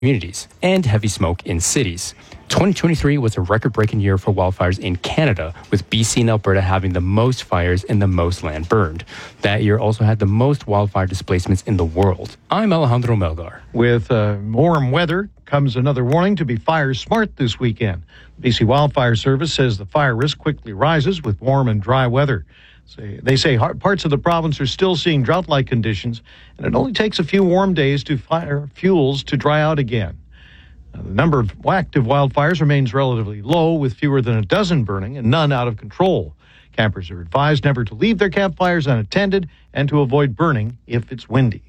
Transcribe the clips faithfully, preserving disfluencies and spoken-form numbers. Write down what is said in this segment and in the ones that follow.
communities and heavy smoke in cities. twenty twenty-three was a record-breaking year for wildfires in Canada, with B C and Alberta having the most fires and the most land burned. That year also had the most wildfire displacements in the world. I'm Alejandro Melgar. With uh, warm weather comes another warning to be fire smart this weekend. The B C Wildfire Service says the fire risk quickly rises with warm and dry weather. They say parts of the province are still seeing drought-like conditions, and it only takes a few warm days to fire fuels to dry out again. Now, the number of active wildfires remains relatively low, with fewer than a dozen burning and none out of control. Campers are advised never to leave their campfires unattended and to avoid burning if it's windy.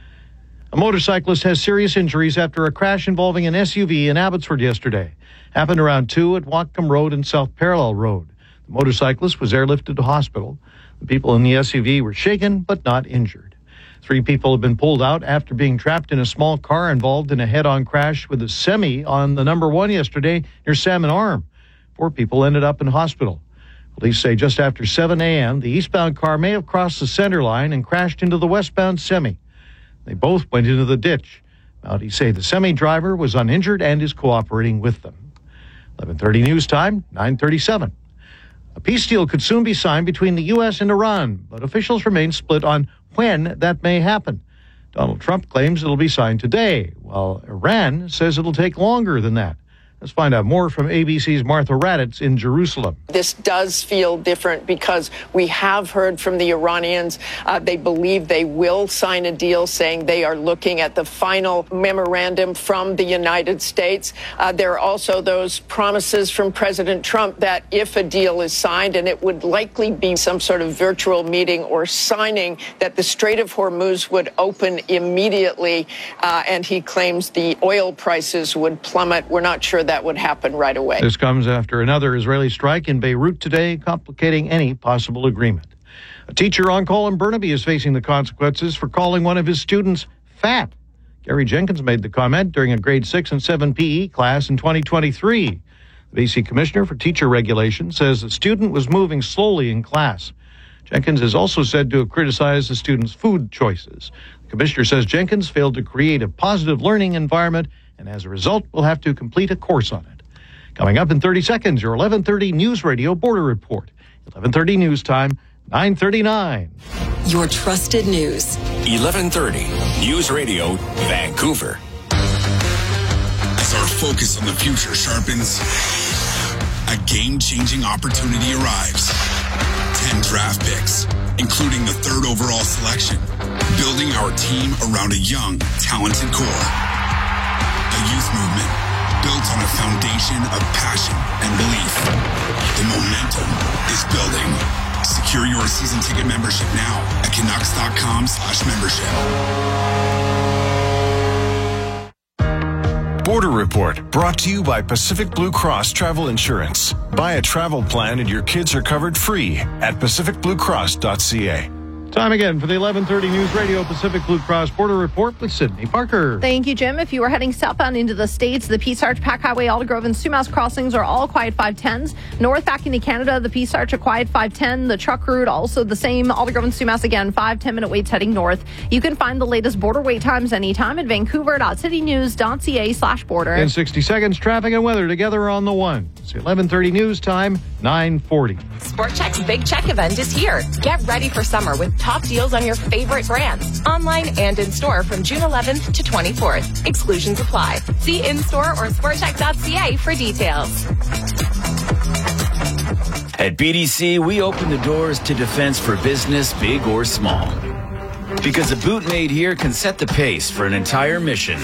A motorcyclist has serious injuries after a crash involving an S U V in Abbotsford yesterday. Happened around two at Whatcom Road and South Parallel Road. The motorcyclist was airlifted to hospital. The people in the S U V were shaken but not injured. Three people have been pulled out after being trapped in a small car involved in a head-on crash with a semi on the number one yesterday near Salmon Arm. Four people ended up in hospital. Police say just after seven a.m., the eastbound car may have crossed the center line and crashed into the westbound semi. They both went into the ditch. Mounties say the semi driver was uninjured and is cooperating with them. eleven thirty news time, nine thirty-seven. A peace deal could soon be signed between the U S and Iran, but officials remain split on when that may happen. Donald Trump claims it'll be signed today, while Iran says it'll take longer than that. Let's find out more from A B C's Martha Raddatz in Jerusalem. This does feel different because we have heard from the Iranians. Uh, they believe they will sign a deal, saying they are looking at the final memorandum from the United States. Uh, there are also those promises from President Trump that if a deal is signed, and it would likely be some sort of virtual meeting or signing, that the Strait of Hormuz would open immediately. Uh, and he claims the oil prices would plummet. We're not sure that would happen right away. This comes after another Israeli strike in Beirut today, complicating any possible agreement. A teacher on call in Burnaby is facing the consequences for calling one of his students fat. Gary Jenkins made the comment during a grade six and seven P E class in twenty twenty-three. The B C Commissioner for Teacher Regulation says the student was moving slowly in class. Jenkins is also said to have criticized the student's food choices. The commissioner says Jenkins failed to create a positive learning environment, and as a result, will have to complete a course on it. Coming up in thirty seconds, your eleven thirty News Radio Border Report. eleven thirty News Time, nine thirty-nine. Your trusted news. eleven thirty News Radio, Vancouver. As our focus on the future sharpens, a game-changing opportunity arrives. Ten draft picks, including the third overall selection. Building our team around a young, talented core. A youth movement built on a foundation of passion and belief. The momentum is building. Secure your season ticket membership now at Canucks.com slash membership. Border Report, brought to you by Pacific Blue Cross Travel Insurance. Buy a travel plan and your kids are covered free at pacific blue cross dot c a. Time again for the eleven thirty News Radio Pacific Blue Cross Border Report with Sydney Parker. Thank you, Jim. If you are heading southbound into the States, the Peace Arch, Pack Highway, Aldergrove, and Sumas crossings are all quiet five tens. North back into Canada, the Peace Arch, a quiet five ten. The truck route, also the same. Aldergrove and Sumas again, five ten minute waits heading north. You can find the latest border wait times anytime at vancouver dot city news dot c a slash border. In sixty seconds, traffic and weather together on the one. It's eleven thirty News Time, nine forty. Sport Chek's Big Check event is here. Get ready for summer with top deals on your favorite brands, online and in store from June eleventh to twenty-fourth. Exclusions apply. See in-store or sport check dot c a for details. At B D C, we open the doors to defense for business, big or small. Because a boot made here can set the pace for an entire mission.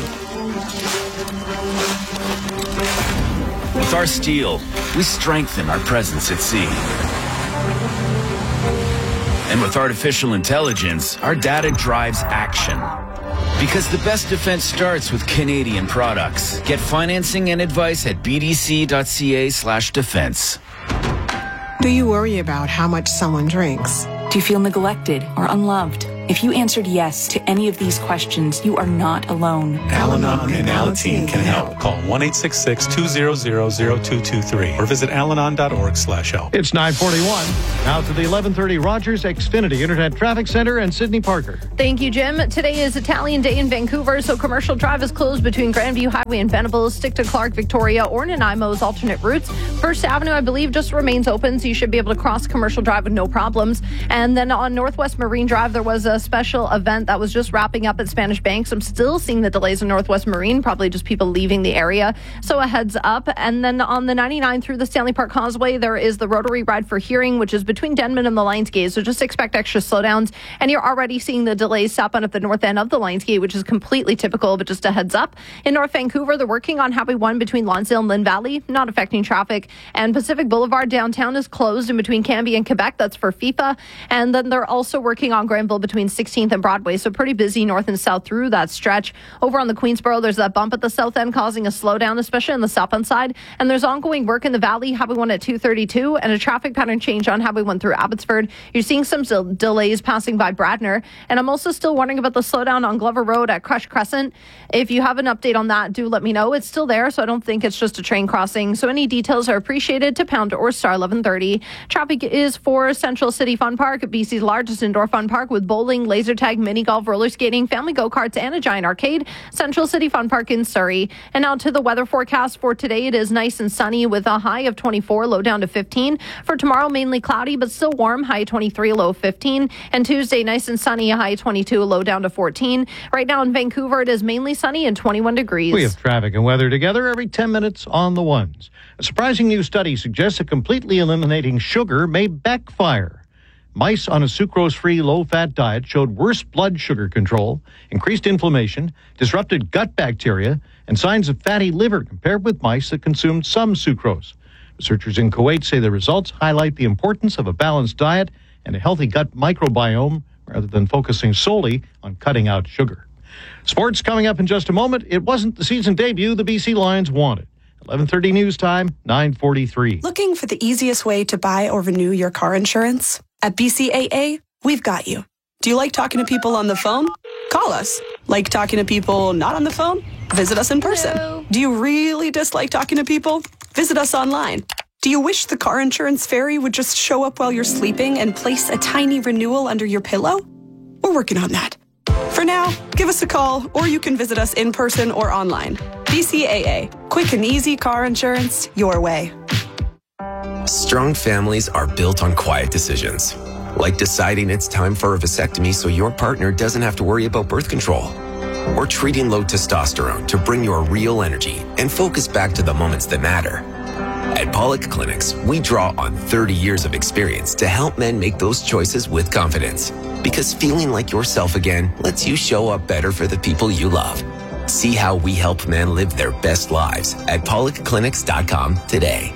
With our steel, we strengthen our presence at sea. And with artificial intelligence, our data drives action. Because the best defense starts with Canadian products. Get financing and advice at b d c dot c a slash defense. Do you worry about how much someone drinks? Do you feel neglected or unloved? If you answered yes to any of these questions, you are not alone. Al-Anon and Alateen can help. Call one eight six six, two zero zero, zero two two three or visit alanon dot org slash help. It's nine forty-one. Now to the eleven thirty Rogers Xfinity Internet Traffic Center and Sydney Parker. Thank you, Jim. Today is Italian Day in Vancouver, so Commercial Drive is closed between Grandview Highway and Venables. Stick to Clark, Victoria, or Nanaimo's alternate routes. First Avenue, I believe, just remains open, so you should be able to cross Commercial Drive with no problems. And then on Northwest Marine Drive, there was a special event that was just wrapping up at Spanish Banks. I'm still seeing the delays in Northwest Marine, probably just people leaving the area. So a heads up. And then on the ninety-nine through the Stanley Park Causeway, there is the Rotary Ride for Hearing, which is between Denman and the Lions Gate. So just expect extra slowdowns. And you're already seeing the delays stop on at the north end of the Lions Gate, which is completely typical, but just a heads up. In North Vancouver, they're working on Highway one between Lonsdale and Lynn Valley, not affecting traffic. And Pacific Boulevard downtown is closed in between Cambie and Quebec. That's for FIFA. And then they're also working on Granville between sixteenth and Broadway. So pretty busy north and south through that stretch. Over on the Queensboro, there's that bump at the south end causing a slowdown, especially on the southbound side. And there's ongoing work in the Valley, Highway one at two thirty-two, and a traffic pattern change on Highway one through Abbotsford. You're seeing some del- delays passing by Bradner. And I'm also still wondering about the slowdown on Glover Road at Crush Crescent. If you have an update on that, do let me know. It's still there, so I don't think it's just a train crossing. So any details are appreciated to pound or star eleven thirty. Traffic is for Central City Fun Park, B C's largest indoor fun park with bowling, laser tag, mini golf, roller skating, family go-karts, and a giant arcade. Central City Fun Park in Surrey. And now to the weather forecast for today. It is nice and sunny with a high of twenty-four, low down to fifteen. For tomorrow, mainly cloudy, but still warm, high twenty-three, low fifteen. And Tuesday, nice and sunny, a high twenty-two, low down to fourteen. Right now in Vancouver, it is mainly sunny and twenty-one degrees. We have traffic and weather together every ten minutes on the ones. A surprising new study suggests that completely eliminating sugar may backfire. Mice on a sucrose-free, low-fat diet showed worse blood sugar control, increased inflammation, disrupted gut bacteria, and signs of fatty liver compared with mice that consumed some sucrose. Researchers in Kuwait say the results highlight the importance of a balanced diet and a healthy gut microbiome rather than focusing solely on cutting out sugar. Sports coming up in just a moment. It wasn't the season debut the B C Lions wanted. eleven thirty news time, nine forty-three. Looking for the easiest way to buy or renew your car insurance? At B C A A, we've got you. Do you like talking to people on the phone? Call us. Like talking to people not on the phone? Visit us in person. Hello. Do you really dislike talking to people? Visit us online. Do you wish the car insurance fairy would just show up while you're sleeping and place a tiny renewal under your pillow? We're working on that. For now, give us a call, or you can visit us in person or online. B C A A. Quick and easy car insurance your way. Strong families are built on quiet decisions, like deciding it's time for a vasectomy so your partner doesn't have to worry about birth control, or treating low testosterone to bring your real energy and focus back to the moments that matter. At Pollock Clinics, we draw on thirty years of experience to help men make those choices with confidence, because feeling like yourself again lets you show up better for the people you love. See how we help men live their best lives at pollock clinics dot com today.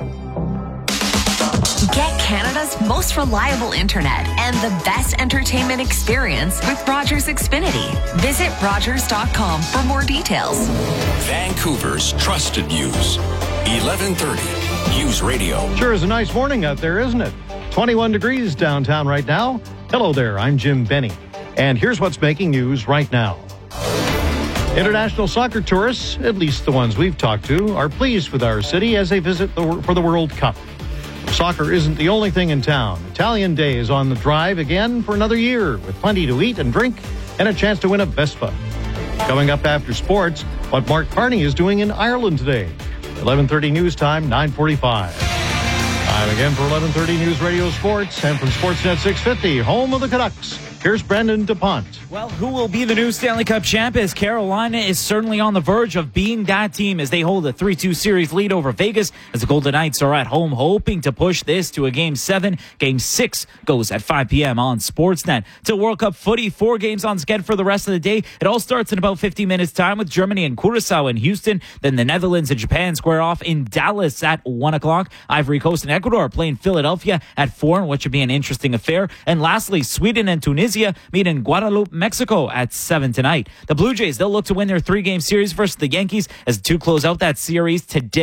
Get Canada's most reliable internet and the best entertainment experience with Rogers Xfinity. Visit rogers dot com for more details. Vancouver's trusted news. eleven thirty News Radio. Sure is a nice morning out there, isn't it? twenty-one degrees downtown right now. Hello there, I'm Jim Benny. And here's what's making news right now. International soccer tourists, at least the ones we've talked to, are pleased with our city as they visit the, for the World Cup. Soccer isn't the only thing in town. Italian Day is on the drive again for another year, with plenty to eat and drink and a chance to win a Vespa. Coming up after sports, what Mark Carney is doing in Ireland today. eleven thirty news time, nine forty-five. Time again for eleven thirty News Radio Sports, and from Sportsnet six fifty, home of the Canucks. Here's Brendan DuPont. Well, who will be the new Stanley Cup champ, as Carolina is certainly on the verge of being that team as they hold a three two series lead over Vegas, as the Golden Knights are at home hoping to push this to a Game seven. Game six goes at five p.m. on Sportsnet. To World Cup footy, four games on schedule for the rest of the day. It all starts in about fifty minutes time with Germany and Curaçao in Houston. Then the Netherlands and Japan square off in Dallas at one o'clock. Ivory Coast and Ecuador are playing Philadelphia at four, which should be an interesting affair. And lastly, Sweden and Tunisia meet in Guadalupe, Mexico at seven tonight. The Blue Jays, they'll look to win their three-game series versus the Yankees as the two close out that series today.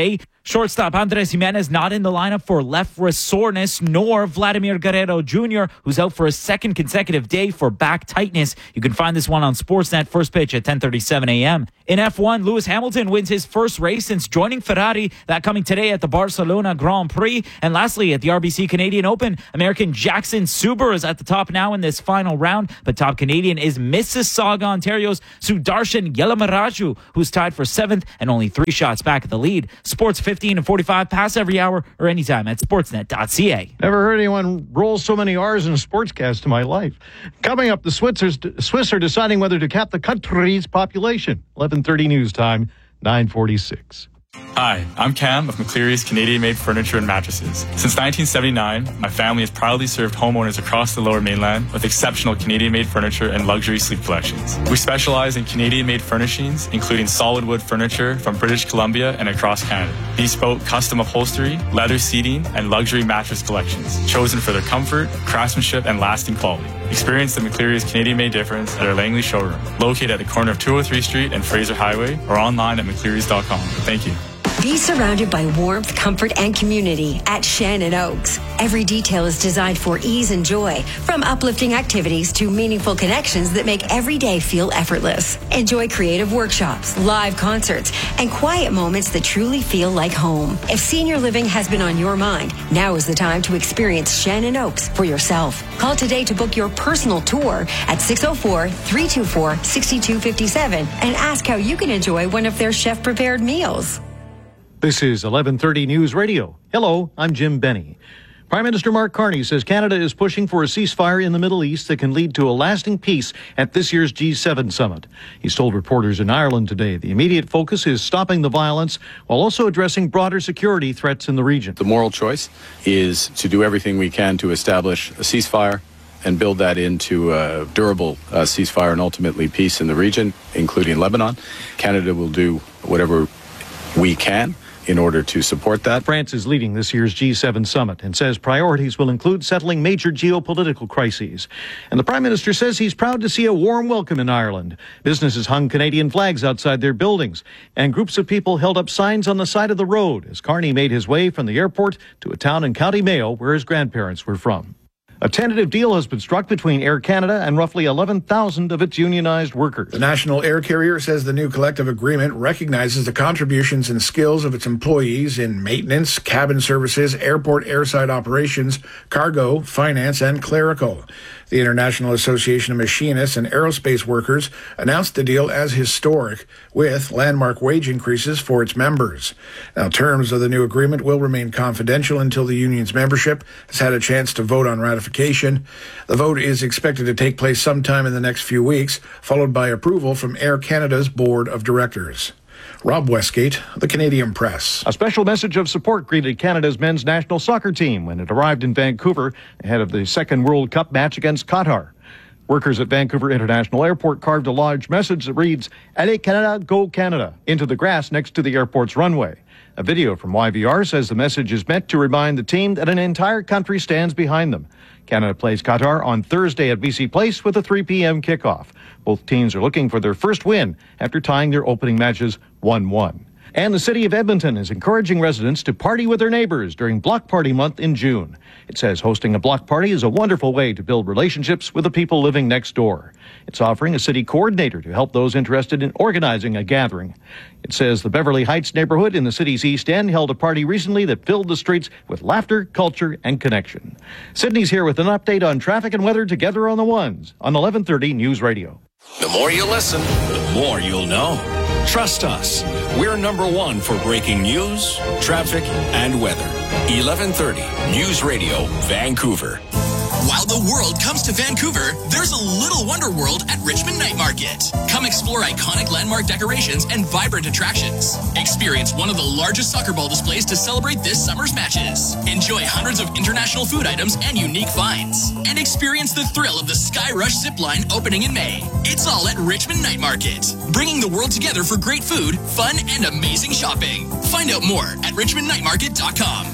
Shortstop Andres Jimenez not in the lineup for left wrist soreness, nor Vladimir Guerrero Junior, who's out for a second consecutive day for back tightness. You can find this one on Sportsnet. First pitch at ten thirty-seven a.m. In F one, Lewis Hamilton wins his first race since joining Ferrari. That coming today at the Barcelona Grand Prix. And lastly, at the R B C Canadian Open, American Jackson Suber is at the top now in this final round. But top Canadian is Mississauga, Ontario's Sudarshan Yelamaraju, who's tied for seventh and only three shots back at the lead. Sports fifteen and forty-five pass every hour or anytime at sportsnet dot c a. Never heard anyone roll so many R's in a sportscast in my life. Coming up, the Switzers, Swiss are deciding whether to cap the country's population. eleven thirty news time, nine forty-six. Hi, I'm Cam of McCleary's Canadian-made furniture and mattresses. Since nineteen seventy-nine, my family has proudly served homeowners across the Lower Mainland with exceptional Canadian-made furniture and luxury sleep collections. We specialize in Canadian-made furnishings, including solid wood furniture from British Columbia and across Canada, bespoke custom upholstery, leather seating, and luxury mattress collections, chosen for their comfort, craftsmanship, and lasting quality. Experience the McCleary's Canadian-made difference at our Langley showroom, located at the corner of two oh three Street and Fraser Highway, or online at mcclearys dot com. Thank you. Be surrounded by warmth, comfort, and community at Shannon Oaks. Every detail is designed for ease and joy, from uplifting activities to meaningful connections that make every day feel effortless. Enjoy creative workshops, live concerts, and quiet moments that truly feel like home. If senior living has been on your mind, now is the time to experience Shannon Oaks for yourself. Call today to book your personal tour at six oh four, three two four, six two five seven and ask how you can enjoy one of their chef-prepared meals. This is eleven thirty News Radio. Hello, I'm Jim Benny. Prime Minister Mark Carney says Canada is pushing for a ceasefire in the Middle East that can lead to a lasting peace at this year's G seven summit. He's told reporters in Ireland today the immediate focus is stopping the violence while also addressing broader security threats in the region. The moral choice is to do everything we can to establish a ceasefire and build that into a durable uh, ceasefire and ultimately peace in the region, including Lebanon. Canada will do whatever we can in order to support that. France is leading this year's G seven summit and says priorities will include settling major geopolitical crises. And the Prime Minister says he's proud to see a warm welcome in Ireland. Businesses hung Canadian flags outside their buildings, and groups of people held up signs on the side of the road as Carney made his way from the airport to a town in County Mayo where his grandparents were from. A tentative deal has been struck between Air Canada and roughly eleven thousand of its unionized workers. The national air carrier says the new collective agreement recognizes the contributions and skills of its employees in maintenance, cabin services, airport airside operations, cargo, finance, and clerical. The International Association of Machinists and Aerospace Workers announced the deal as historic, with landmark wage increases for its members. Now, terms of the new agreement will remain confidential until the union's membership has had a chance to vote on ratification. The vote is expected to take place sometime in the next few weeks, followed by approval from Air Canada's Board of Directors. Rob Westgate, The Canadian Press. A special message of support greeted Canada's men's national soccer team when it arrived in Vancouver ahead of the second World Cup match against Qatar. Workers at Vancouver International Airport carved a large message that reads, Allez Canada, go Canada, into the grass next to the airport's runway. A video from Y V R says the message is meant to remind the team that an entire country stands behind them. Canada plays Qatar on Thursday at B C Place with a three p.m. kickoff. Both teams are looking for their first win after tying their opening matches one one. And the city of Edmonton is encouraging residents to party with their neighbors during Block Party Month in June. It says hosting a block party is a wonderful way to build relationships with the people living next door. It's offering a city coordinator to help those interested in organizing a gathering. It says the Beverly Heights neighborhood in the city's East End held a party recently that filled the streets with laughter, culture, and connection. Sydney's here with an update on traffic and weather together on the ones on eleven thirty News Radio. The more you listen, the more you'll know. Trust us. We're number one for breaking news, traffic, and weather. eleven thirty News Radio, Vancouver. While the world comes to Vancouver, there's a little wonder world at Richmond Night Market. Come explore iconic landmark decorations and vibrant attractions. Experience one of the largest soccer ball displays to celebrate this summer's matches. Enjoy hundreds of international food items and unique finds. And experience the thrill of the Sky Rush zipline opening in May. It's all at Richmond Night Market, bringing the world together for great food, fun, and amazing shopping. Find out more at richmond night market dot com.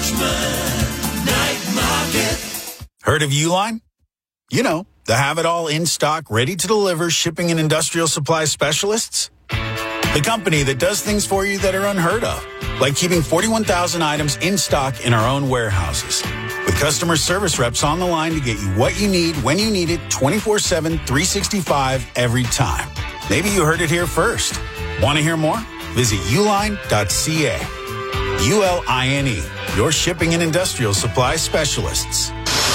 Richmond Night Market. Heard of Uline? You know, the have-it-all in-stock, ready-to-deliver shipping and industrial supply specialists? The company that does things for you that are unheard of. like keeping forty-one thousand items in stock in our own warehouses. With customer service reps on the line to get you what you need when you need it twenty-four seven, three sixty-five every time. Maybe you heard it here first. Want to hear more? Visit uline dot c a. U L I N E, your shipping and industrial supply specialists.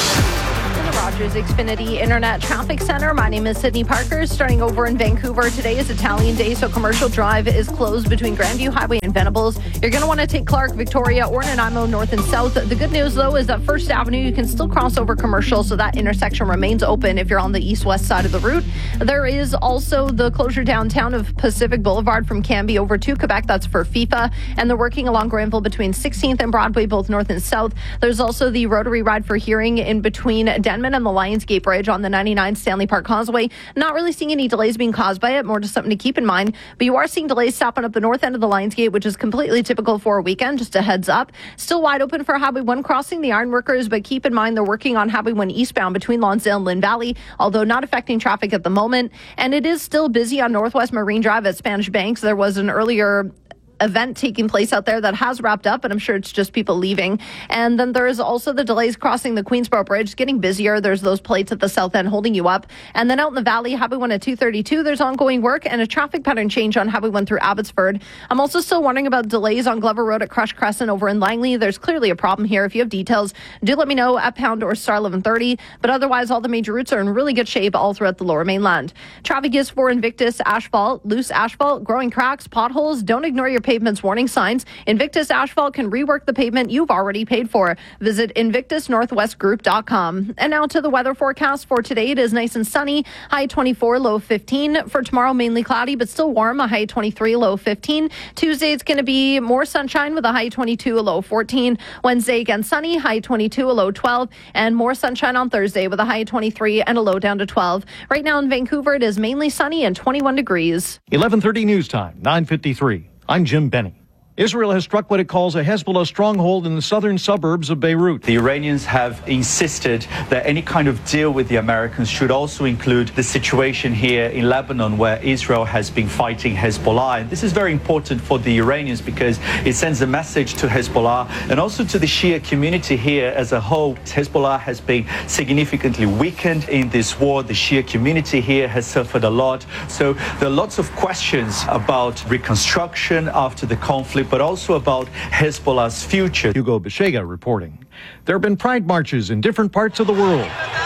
Rogers Xfinity Internet Traffic Center. My name is Sydney Parker. Starting over in Vancouver, today is Italian Day, so Commercial Drive is closed between Grandview Highway and Venables. You're going to want to take Clark, Victoria, or Nanaimo north and south. The good news, though, is that First Avenue, you can still cross over Commercial, so that intersection remains open if you're on the east-west side of the route. There is also the closure downtown of Pacific Boulevard from Cambie over to Quebec. That's for FIFA. And they're working along Granville between sixteenth and Broadway, both north and south. There's also the Rotary Ride for Hearing in between Denman and the Lionsgate Bridge on the ninety-nine Stanley Park Causeway. Not really seeing any delays being caused by it, more just something to keep in mind. But you are seeing delays stopping up the north end of the Lionsgate, which is completely typical for a weekend, just a heads up. Still wide open for Highway one crossing the Ironworkers, but keep in mind they're working on Highway one eastbound between Lonsdale and Lynn Valley, although not affecting traffic at the moment. And it is still busy on Northwest Marine Drive at Spanish Banks. There was an earlier event taking place out there that has wrapped up, but I'm sure it's just people leaving. And then there's also the delays crossing the Queensboro Bridge. It's getting busier. There's those plates at the south end holding you up. And then out in the valley, Highway one at two thirty-two, there's ongoing work and a traffic pattern change on Highway one through Abbotsford. I'm also still wondering about delays on Glover Road at Crush Crescent over in Langley. There's clearly a problem here. If you have details, do let me know at pound or star eleven thirty. But otherwise, all the major routes are in really good shape all throughout the Lower Mainland. Traffic is for Invictus Asphalt, loose asphalt, growing cracks, potholes. Don't ignore your pavement's warning signs. Invictus Asphalt can rework the pavement you've already paid for. Visit invictus northwest group dot com. And now to the weather forecast for today. It is nice and sunny. High twenty-four, low fifteen. For tomorrow, mainly cloudy, but still warm. A high twenty-three, low fifteen. Tuesday, it's going to be more sunshine with a high twenty-two, a low fourteen. Wednesday, again sunny. High twenty-two, a low twelve. And more sunshine on Thursday with a high twenty-three and a low down to twelve. Right now in Vancouver, it is mainly sunny and twenty-one degrees. eleven thirty news time, nine fifty-three. I'm Jim Benny. Israel has struck what it calls a Hezbollah stronghold in the southern suburbs of Beirut. The Iranians have insisted that any kind of deal with the Americans should also include the situation here in Lebanon, where Israel has been fighting Hezbollah. And this is very important for the Iranians because it sends a message to Hezbollah and also to the Shia community here as a whole. Hezbollah has been significantly weakened in this war. The Shia community here has suffered a lot. So there are lots of questions about reconstruction after the conflict, but also about Hezbollah's future. Hugo Beshega reporting. There have been pride marches in different parts of the world.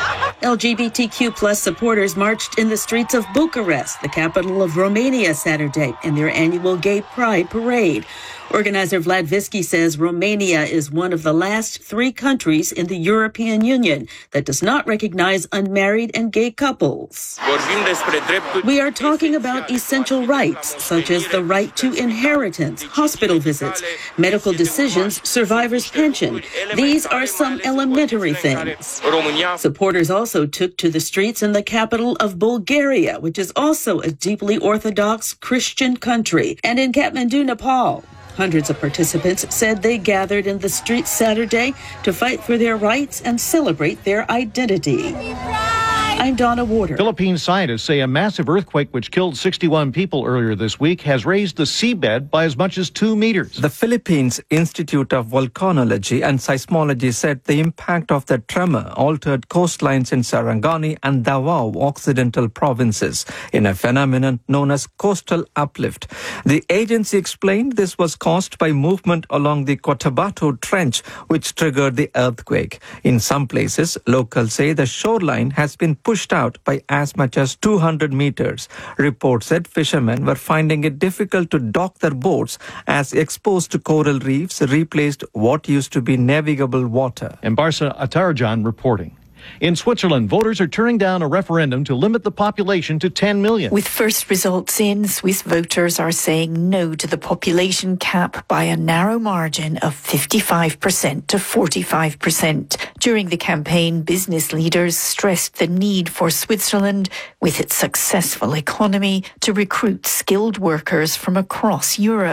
L G B T Q plus supporters marched in the streets of Bucharest, the capital of Romania, Saturday, in their annual Gay Pride Parade. Organizer Vlad Visky says Romania is one of the last three countries in the European Union that does not recognize unmarried and gay couples. We are talking about essential rights, such as the right to inheritance, hospital visits, medical decisions, survivor's pension. These are some elementary things. Supporters also took to the streets in the capital of Bulgaria, which is also a deeply Orthodox Christian country, and in Kathmandu, Nepal. Hundreds of participants said they gathered in the streets Saturday to fight for their rights and celebrate their identity. I'm Donna Warder. Philippine scientists say a massive earthquake which killed sixty-one people earlier this week has raised the seabed by as much as two meters. The Philippines Institute of Volcanology and Seismology said the impact of the tremor altered coastlines in Sarangani and Davao Occidental provinces in a phenomenon known as coastal uplift. The agency explained this was caused by movement along the Cotabato Trench, which triggered the earthquake. In some places, locals say the shoreline has been pushed out by as much as two hundred meters. Reports said fishermen were finding it difficult to dock their boats as exposed coral reefs replaced what used to be navigable water. And Barca Atarajan reporting. In Switzerland, voters are turning down a referendum to limit the population to ten million. With first results in, Swiss voters are saying no to the population cap by a narrow margin of fifty-five percent to forty-five percent. During the campaign, business leaders stressed the need for Switzerland, with its successful economy, to recruit skilled workers from across Europe.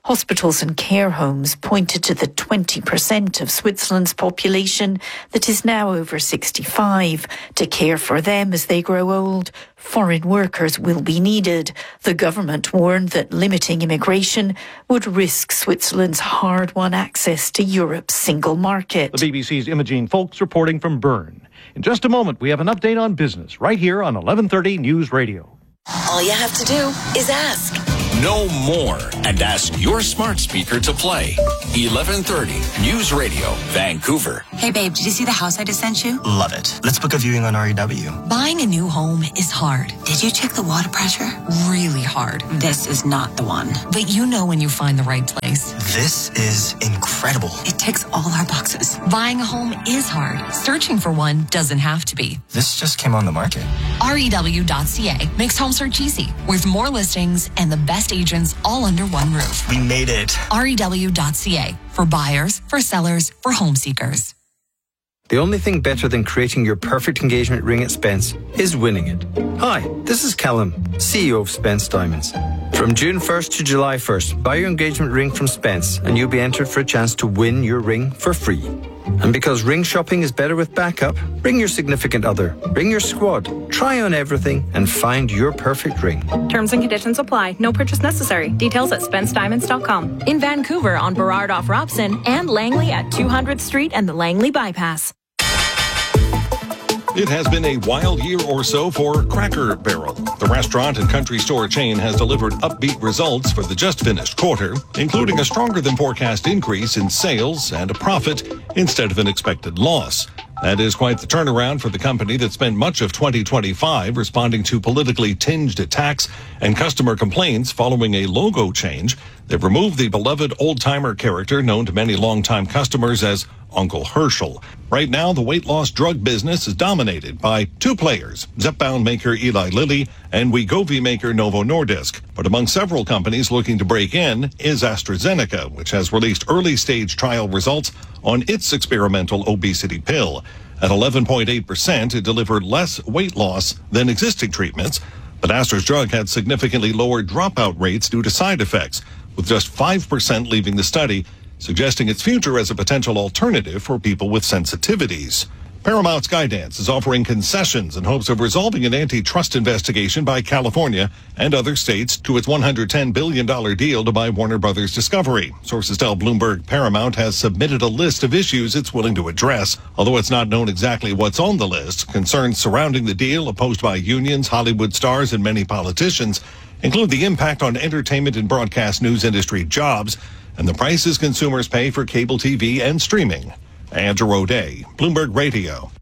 Hospitals and care homes pointed to the twenty percent of Switzerland's population that is now over sixty-five. To care for them as they grow old, foreign workers will be needed. The government warned that limiting immigration would risk Switzerland's hard-won access to Europe's single market. The B B C's Imogene Folks reporting from Bern. In just a moment, we have an update on business right here on eleven thirty News Radio. All you have to do is ask. Know more and ask your smart speaker to play. eleven thirty News Radio, Vancouver. Hey babe, did you see the house I just sent you? Love it. Let's book a viewing on R E W. Buying a new home is hard. Did you check the water pressure? Really hard. This is not the one. But you know when you find the right place. This is incredible. It ticks all our boxes. Buying a home is hard. Searching for one doesn't have to be. This just came on the market. R E W dot C A makes home search easy with more listings and the best agents all under one roof. We made it. R E W dot C A for buyers, for sellers, for home seekers. The only thing better than creating your perfect engagement ring at Spence is winning it. Hi, this is Callum, C E O of Spence Diamonds. From June first to July first, buy your engagement ring from Spence and you'll be entered for a chance to win your ring for free. And because ring shopping is better with backup, bring your significant other, bring your squad, try on everything and find your perfect ring. Terms and conditions apply. No purchase necessary. Details at spence diamonds dot com. In Vancouver on Burrard off Robson and Langley at two hundredth Street and the Langley Bypass. It has been a wild year or so for Cracker Barrel. The restaurant and country store chain has delivered upbeat results for the just finished quarter, including a stronger than forecast increase in sales and a profit instead of an expected loss. That is quite the turnaround for the company that spent much of twenty twenty-five responding to politically tinged attacks and customer complaints following a logo change that removed the beloved old-timer character known to many longtime customers as Uncle Herschel. Right now, the weight loss drug business is dominated by two players, Zepbound maker Eli Lilly and Wegovy maker Novo Nordisk. But among several companies looking to break in is AstraZeneca, which has released early-stage trial results on its experimental obesity pill. At eleven point eight percent, it delivered less weight loss than existing treatments, but Astra's drug had significantly lower dropout rates due to side effects, with just five percent leaving the study, suggesting its future as a potential alternative for people with sensitivities. Paramount Skydance is offering concessions in hopes of resolving an antitrust investigation by California and other states to its one hundred ten billion dollars deal to buy Warner Brothers Discovery. Sources tell Bloomberg Paramount has submitted a list of issues it's willing to address. Although it's not known exactly what's on the list, concerns surrounding the deal, opposed by unions, Hollywood stars, and many politicians, include the impact on entertainment and broadcast news industry jobs and the prices consumers pay for cable T V and streaming. Andrew O'Day, Bloomberg Radio.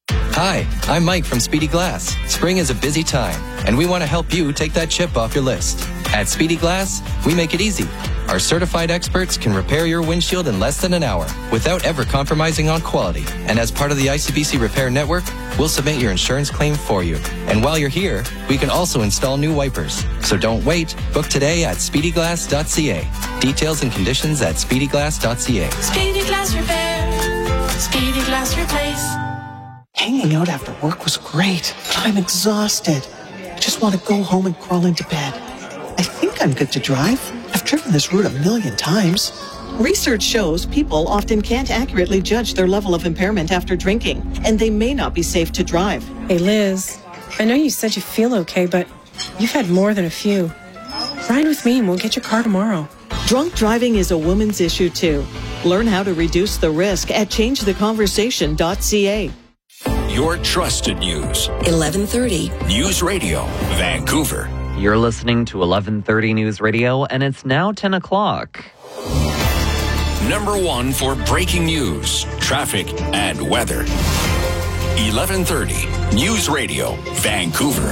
Hi, I'm Mike from Speedy Glass. Spring is a busy time, and we want to help you take that chip off your list. At Speedy Glass, we make it easy. Our certified experts can repair your windshield in less than an hour without ever compromising on quality. And as part of the I C B C Repair Network, we'll submit your insurance claim for you. And while you're here, we can also install new wipers. So don't wait. Book today at speedy glass dot c a. Details and conditions at speedy glass dot c a. Speedy Glass Repair. Speedy Glass Replace. Hanging out after work was great, but I'm exhausted. I just want to go home and crawl into bed. I think I'm good to drive. I've driven this route a million times. Research shows people often can't accurately judge their level of impairment after drinking, and they may not be safe to drive. Hey, Liz, I know you said you feel okay, but you've had more than a few. Ride with me and we'll get your car tomorrow. Drunk driving is a woman's issue, too. Learn how to reduce the risk at change the conversation dot c a. Your trusted news. eleven thirty News Radio, Vancouver. You're listening to eleven thirty News Radio, and it's now ten o'clock. Number one for breaking news, traffic, and weather. eleven thirty News Radio, Vancouver.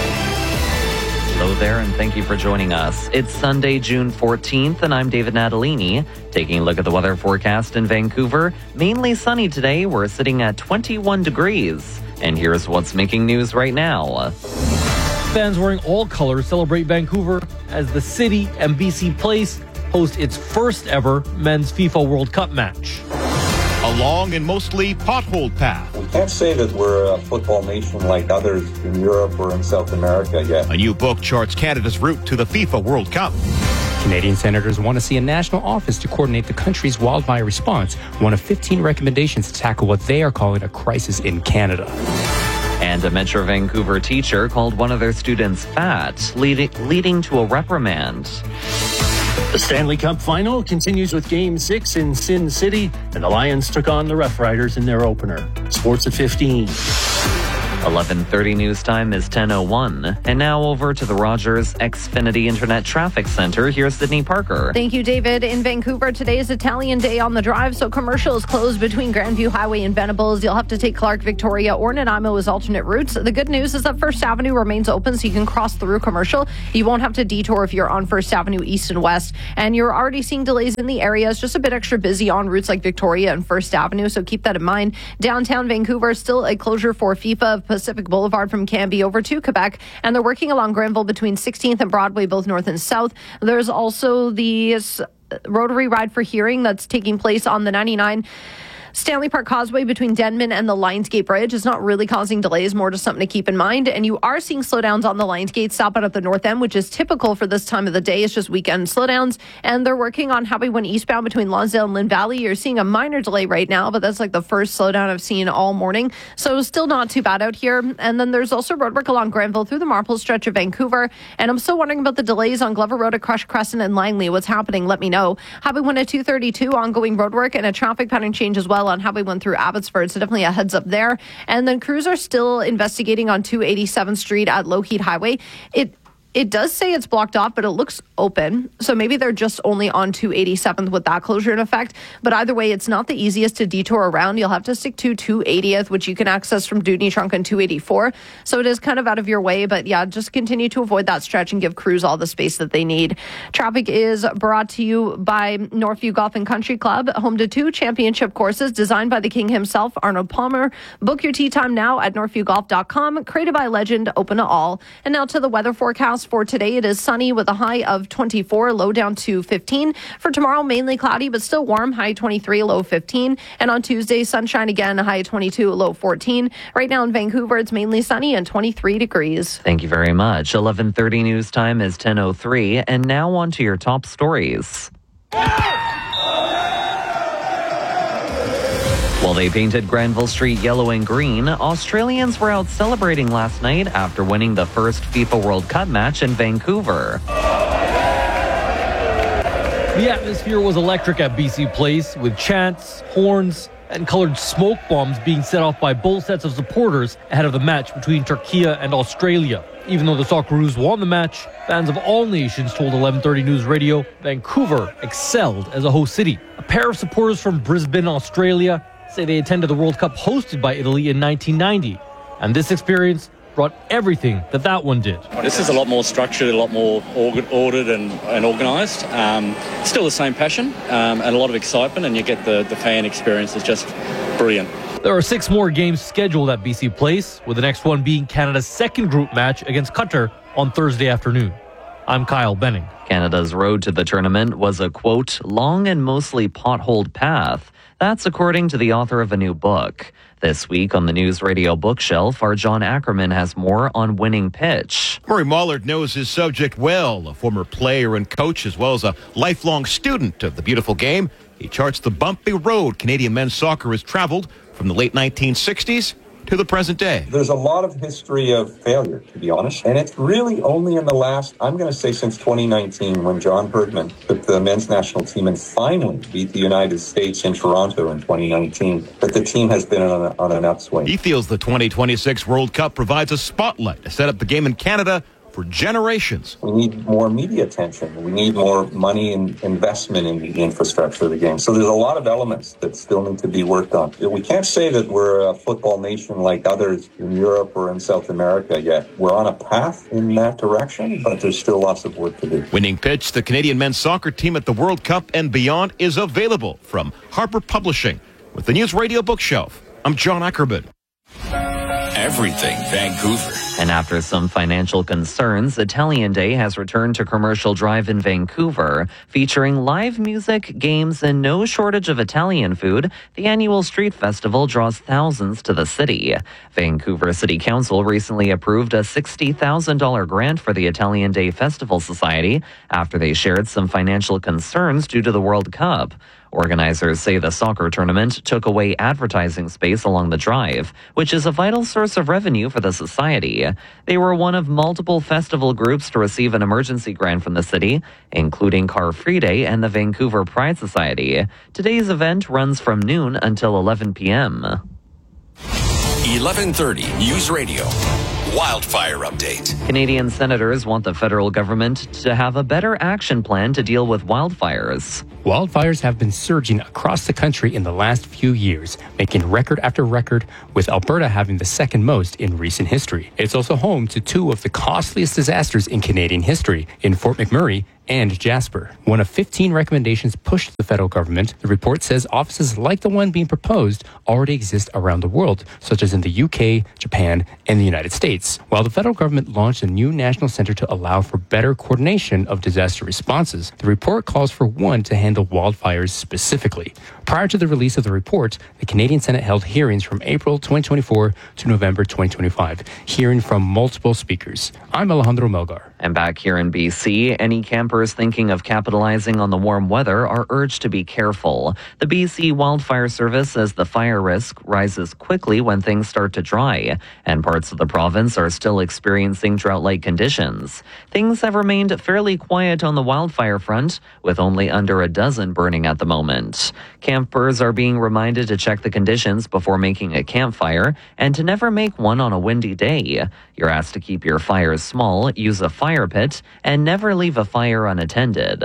Hello there, and thank you for joining us. It's Sunday, June fourteenth, and I'm David Natalini. Taking a look at the weather forecast in Vancouver. Mainly sunny today. We're sitting at twenty-one degrees. And here's what's making news right now. Fans wearing all colors celebrate Vancouver as the city and B C Place host its first ever men's FIFA World Cup match. A long and mostly potholed path. We can't say that we're a football nation like others in Europe or in South America yet. A new book charts Canada's route to the FIFA World Cup. Canadian senators want to see a national office to coordinate the country's wildfire response, one of fifteen recommendations to tackle what they are calling a crisis in Canada. And a Metro Vancouver teacher called one of their students fat, leading, leading to a reprimand. The Stanley Cup final continues with Game six in Sin City, and the Lions took on the Rough Riders in their opener. Sports at fifteen. eleven thirty news time is ten oh one. And now over to the Rogers Xfinity Internet Traffic Center. Here's Sydney Parker. Thank you, David. In Vancouver, today is Italian Day on the Drive, so commercial is closed between Grandview Highway and Venables. You'll have to take Clark, Victoria, or Nanaimo as alternate routes. The good news is that First Avenue remains open, so you can cross through commercial. You won't have to detour if you're on First Avenue East and West. And you're already seeing delays in the area. It's just a bit extra busy on routes like Victoria and First Avenue, so keep that in mind. Downtown Vancouver, still a closure for FIFA of Pacific Boulevard from Cambie over to Quebec, and they're working along Granville between sixteenth and Broadway, both north and south. There's also the Rotary Ride for Hearing that's taking place on the ninety-nine Stanley Park Causeway between Denman and the Lionsgate Bridge. Is not really causing delays, more just something to keep in mind. And you are seeing slowdowns on the Lionsgate southbound at the north end, which is typical for this time of the day. It's just weekend slowdowns. And they're working on Highway one eastbound between Lonsdale and Lynn Valley. You're seeing a minor delay right now, but that's like the first slowdown I've seen all morning. So still not too bad out here. And then there's also roadwork along Granville through the Marple stretch of Vancouver. And I'm still wondering about the delays on Glover Road at Crush Crescent and Langley. What's happening? Let me know. Highway one at two thirty-two, ongoing roadwork and a traffic pattern change as well on Highway one through Abbotsford, so definitely a heads up there. And then crews are still investigating on two eighty-seventh Street at Lougheed Highway. It It does say it's blocked off, but it looks open. So maybe they're just only on two eighty-seventh with that closure in effect. But either way, it's not the easiest to detour around. You'll have to stick to two eightieth, which you can access from Dewdney Trunk and two eighty-four. So it is kind of out of your way. But yeah, just continue to avoid that stretch and give crews all the space that they need. Traffic is brought to you by Northview Golf and Country Club, home to two championship courses designed by the king himself, Arnold Palmer. Book your tee time now at northview golf dot com. Created by legend, open to all. And now to the weather forecast. For today, it is sunny with a high of twenty-four, low down to fifteen. For tomorrow, mainly cloudy, but still warm, high twenty-three, low fifteen. And on Tuesday, sunshine again, high twenty-two, low fourteen. Right now in Vancouver, it's mainly sunny and twenty-three degrees. Thank you very much. eleven thirty news time is ten oh three. And now on to your top stories. While they painted Granville Street yellow and green, Australians were out celebrating last night after winning the first FIFA World Cup match in Vancouver. The atmosphere was electric at B C Place, with chants, horns, and colored smoke bombs being set off by both sets of supporters ahead of the match between Turkey and Australia. Even though the Socceroos won the match, fans of all nations told eleven thirty News Radio Vancouver excelled as a host city. A pair of supporters from Brisbane, Australia, say they attended the World Cup hosted by Italy in nineteen ninety, and this experience brought everything that that one did. This is a lot more structured, a lot more ordered and, and organised. Um, still the same passion um, and a lot of excitement, and you get the, the fan experience. It's just brilliant. There are six more games scheduled at B C Place, with the next one being Canada's second group match against Qatar on Thursday afternoon. I'm Kyle Benning. Canada's road to the tournament was a, quote, long and mostly potholed path. That's according to the author of a new book. This week on the News Radio bookshelf, our John Ackerman has more on Winning Pitch. Murray Mollard knows his subject well, a former player and coach, as well as a lifelong student of the beautiful game. He charts the bumpy road Canadian men's soccer has traveled from the late nineteen sixties to the present day. There's a lot of history of failure, to be honest. And it's really only in the last, I'm going to say since twenty nineteen, when John Bergman took the men's national team and finally beat the United States in Toronto in twenty nineteen, that the team has been on, a, on an upswing. He feels the twenty twenty-six World Cup provides a spotlight to set up the game in Canada for generations. We need more media attention. We need more money and investment in the infrastructure of the game. So there's a lot of elements that still need to be worked on. We can't say that we're a football nation like others in Europe or in South America yet. We're on a path in that direction, but there's still lots of work to do. Winning Pitch, the Canadian men's soccer team at the World Cup and beyond, is available from Harper Publishing. With the News Radio bookshelf, I'm John Ackerman. Everything Vancouver. And after some financial concerns, Italian Day has returned to Commercial Drive in Vancouver. Featuring live music, games, and no shortage of Italian food, the annual street festival draws thousands to the city. Vancouver City Council recently approved a sixty thousand dollars grant for the Italian Day Festival Society after they shared some financial concerns due to the World Cup. Organizers say the soccer tournament took away advertising space along the drive, which is a vital source of revenue for the society. They were one of multiple festival groups to receive an emergency grant from the city, including Car Free Day and the Vancouver Pride Society. Today's event runs from noon until eleven p.m. eleven thirty News Radio. Wildfire update. Canadian senators want the federal government to have a better action plan to deal with wildfires. Wildfires have been surging across the country in the last few years, making record after record, with Alberta having the second most in recent history. It's also home to two of the costliest disasters in Canadian history, in Fort McMurray and Jasper. One of fifteen recommendations pushed to the federal government, the report says offices like the one being proposed already exist around the world, such as in the U K, Japan, and the United States. While the federal government launched a new national center to allow for better coordination of disaster responses, the report calls for one to handle wildfires specifically. Prior to the release of the report, the Canadian Senate held hearings from April twenty twenty-four to November twenty twenty-five, hearing from multiple speakers. I'm Alejandro Melgar. And back here in B C, any campers thinking of capitalizing on the warm weather are urged to be careful. The B C Wildfire Service says the fire risk rises quickly when things start to dry, and parts of the province are still experiencing drought-like conditions. Things have remained fairly quiet on the wildfire front, with only under a dozen burning at the moment. Campers are being reminded to check the conditions before making a campfire and to never make one on a windy day. You're asked to keep your fires small, use a fire pit, and never leave a fire unattended.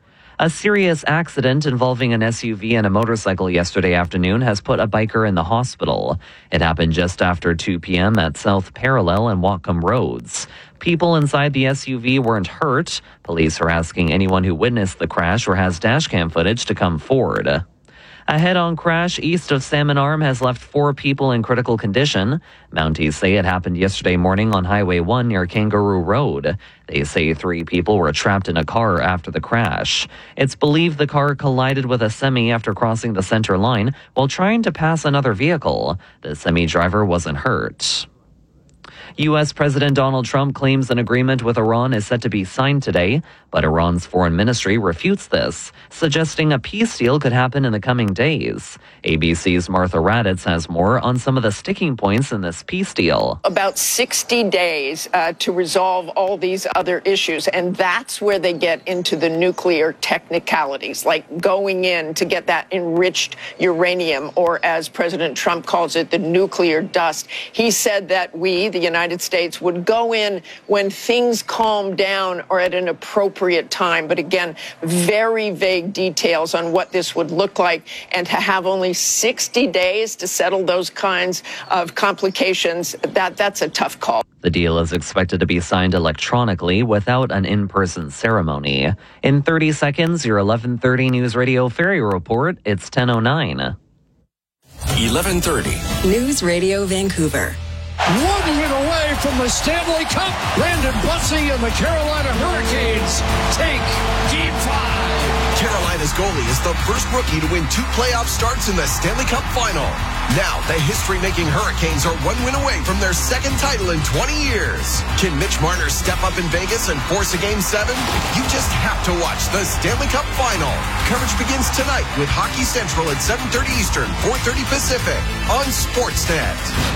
A serious accident involving an S U V and a motorcycle yesterday afternoon has put a biker in the hospital. It happened just after two p.m. at South Parallel and Whatcom Roads. People inside the S U V weren't hurt. Police are asking anyone who witnessed the crash or has dashcam footage to come forward. A head-on crash east of Salmon Arm has left four people in critical condition. Mounties say it happened yesterday morning on Highway one near Kangaroo Road. They say three people were trapped in a car after the crash. It's believed the car collided with a semi after crossing the center line while trying to pass another vehicle. The semi driver wasn't hurt. U S President Donald Trump claims an agreement with Iran is set to be signed today, but Iran's foreign ministry refutes this, suggesting a peace deal could happen in the coming days. A B C's Martha Raddatz has more on some of the sticking points in this peace deal. About sixty days uh, to resolve all these other issues, and that's where they get into the nuclear technicalities, like going in to get that enriched uranium, or as President Trump calls it, the nuclear dust. He said that we, the United States, would go in when things calm down or at an appropriate time. But again, very vague details on what this would look like, and to have only sixty days to settle those kinds of complications, that that's a tough call. The deal is expected to be signed electronically without an in-person ceremony. In thirty seconds, your eleven thirty News Radio Ferry Report. It's ten oh nine. eleven thirty. News Radio Vancouver. One win away from the Stanley Cup. Brandon Bussey and the Carolina Hurricanes take Game five. Carolina's goalie is the first rookie to win two playoff starts in the Stanley Cup Final. Now, the history-making Hurricanes are one win away from their second title in twenty years. Can Mitch Marner step up in Vegas and force a Game seven? You just have to watch the Stanley Cup Final. Coverage begins tonight with Hockey Central at seven thirty Eastern, four thirty Pacific on Sportsnet.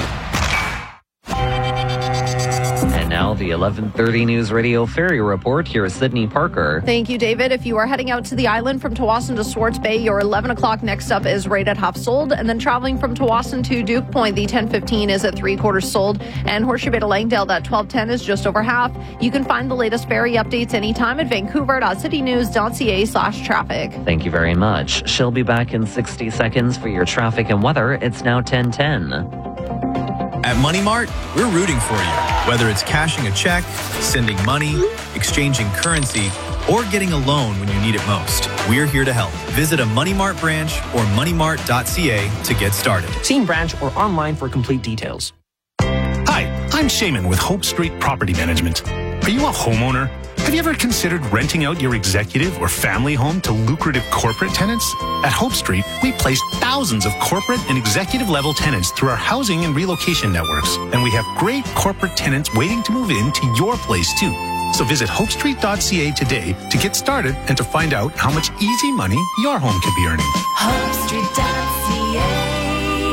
And now the eleven thirty News Radio Ferry Report. Here's Sydney Parker. Thank you, David. If you are heading out to the island from Tawasin to Swartz Bay, your eleven o'clock next up is right at half sold. And then traveling from Tawasin to Duke Point, the ten fifteen is at three quarters sold. And Horseshoe Bay to Langdale, that twelve ten is just over half. You can find the latest ferry updates anytime at vancouver.citynews.ca slash traffic. Thank you very much. She'll be back in sixty seconds for your traffic and weather. It's now ten ten. At Money Mart, we're rooting for you. Whether it's cashing a check, sending money, exchanging currency, or getting a loan when you need it most, we're here to help. Visit a Money Mart branch or money mart dot c a to get started. See in branch or online for complete details. Hi, I'm Shaman with Hope Street Property Management. Are you a homeowner? Have you ever considered renting out your executive or family home to lucrative corporate tenants? At Hope Street, we place thousands of corporate and executive level tenants through our housing and relocation networks. And we have great corporate tenants waiting to move into your place too. So visit hope street dot c a today to get started and to find out how much easy money your home could be earning. hope street dot c a.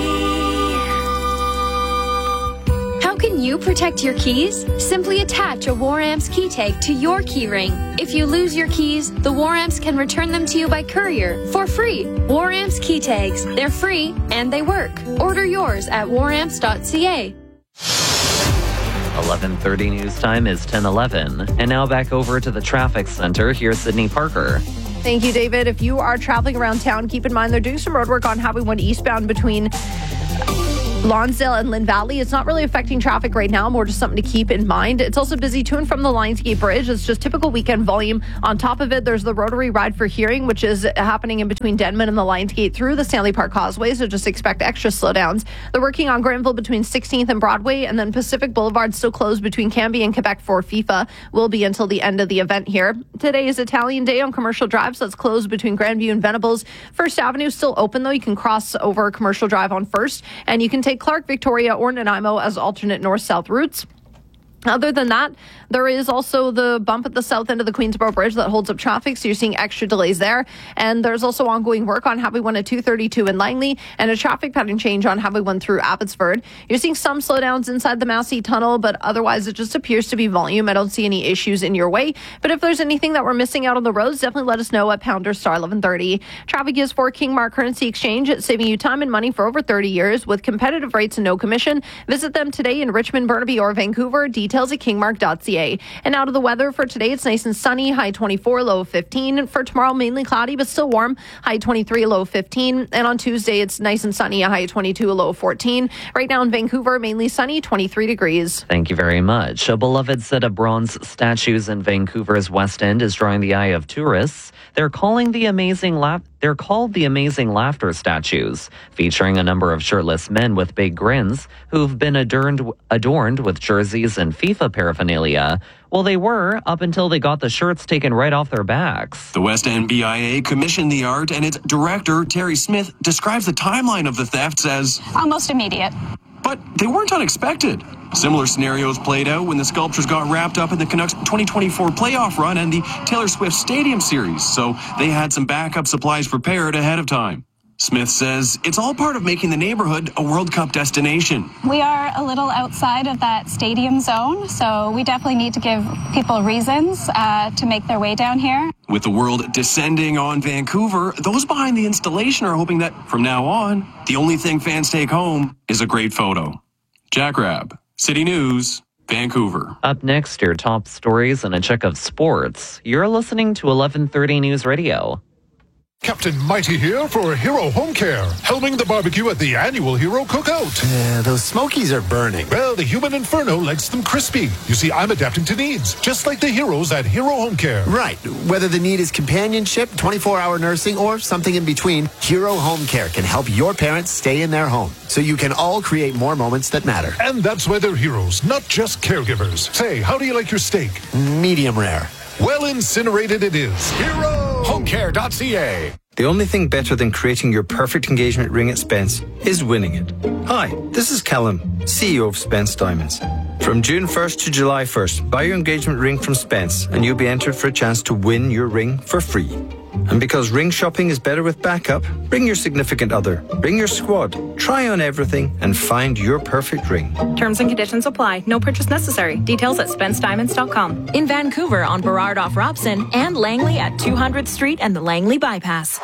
How can you protect your keys? Simply attach a WarAmps key tag to your keyring. If you lose your keys, the WarAmps can return them to you by courier for free. WarAmps key tags. They're free and they work. Order yours at war amps dot c a. eleven thirty news time is ten eleven. And now back over to the traffic center. Here's Sydney Parker. Thank you, David. If you are traveling around town, keep in mind they're doing some road work on Highway one eastbound between Lonsdale and Lynn Valley. It's not really affecting traffic right now, more just something to keep in mind. It's also busy to and from the Lionsgate Bridge. It's just typical weekend volume. On top of it, there's the Rotary Ride for Hearing, which is happening in between Denman and the Lionsgate through the Stanley Park Causeway, so just expect extra slowdowns. They're working on Granville between sixteenth and Broadway, and then Pacific Boulevard still closed between Cambie and Quebec for FIFA. Will be until the end of the event here. Today is Italian Day on Commercial Drive, so it's closed between Grandview and Venables. First Avenue still open, though. You can cross over Commercial Drive on First, and you can take Clark, Victoria, or Nanaimo as alternate north-south routes. Other than that, there is also the bump at the south end of the Queensboro Bridge that holds up traffic, so you're seeing extra delays there. And there's also ongoing work on Highway one at two thirty-two in Langley, and a traffic pattern change on Highway one through Abbotsford. You're seeing some slowdowns inside the Massey Tunnel, but otherwise it just appears to be volume. I don't see any issues in your way. But if there's anything that we're missing out on the roads, definitely let us know at pounder star eleven thirty. Traffic is for Kingmark Currency Exchange. It's saving you time and money for over thirty years with competitive rates and no commission. Visit them today in Richmond, Burnaby, or Vancouver. Details at kingmark dot c a. And out of the weather for today, it's nice and sunny, high twenty-four, low fifteen. For tomorrow, mainly cloudy, but still warm, high twenty-three, low fifteen. And on Tuesday, it's nice and sunny, a high twenty-two, a low fourteen. Right now in Vancouver, mainly sunny, twenty-three degrees. Thank you very much. A beloved set of bronze statues in Vancouver's West End is drawing the eye of tourists. They're calling the amazing laugh. They're called the Amazing Laughter statues, featuring a number of shirtless men with big grins who've been adorned, adorned with jerseys and FIFA paraphernalia. Well, they were, up until they got the shirts taken right off their backs. The West End B I A commissioned the art, and its director, Terry Smith, describes the timeline of the thefts as almost immediate. But they weren't unexpected. Similar scenarios played out when the sculptures got wrapped up in the Canucks twenty twenty-four playoff run and the Taylor Swift Stadium Series, so they had some backup supplies prepared ahead of time. Smith says it's all part of making the neighborhood a World Cup destination. We are a little outside of that stadium zone, so we definitely need to give people reasons uh, to make their way down here. With the world descending on Vancouver, those behind the installation are hoping that from now on, the only thing fans take home is a great photo. Jack Rabb, City News, Vancouver. Up next, your top stories and a check of sports. You're listening to eleven thirty News Radio. Captain Mighty here for Hero Home Care, helming the barbecue at the annual Hero Cookout. Yeah, those smokies are burning. Well, the human inferno likes them crispy. You see, I'm adapting to needs, just like the heroes at Hero Home Care. Right. Whether the need is companionship, twenty-four hour nursing, or something in between, Hero Home Care can help your parents stay in their home, so you can all create more moments that matter. And that's why they're heroes, not just caregivers. Say, how do you like your steak? Medium rare. Well incinerated it is. Hero Home Care dot c a. The only thing better than creating your perfect engagement ring at Spence is winning it. Hi, this is Callum, C E O of Spence Diamonds. From June first to July first, buy your engagement ring from Spence and you'll be entered for a chance to win your ring for free. And because ring shopping is better with backup, bring your significant other, bring your squad, try on everything and find your perfect ring. Terms and conditions apply. No purchase necessary. Details at spence diamonds dot com. In Vancouver on Burrard off Robson and Langley at two hundredth Street and the Langley Bypass.